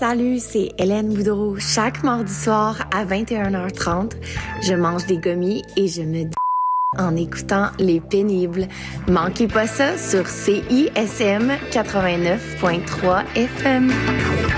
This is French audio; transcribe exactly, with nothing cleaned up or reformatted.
Salut, c'est Hélène Boudreau. Chaque mardi soir à vingt et une heures trente, je mange des gommis et je me dis en écoutant Les Pénibles. Manquez pas ça sur C I S M quatre-vingt-neuf point trois F M.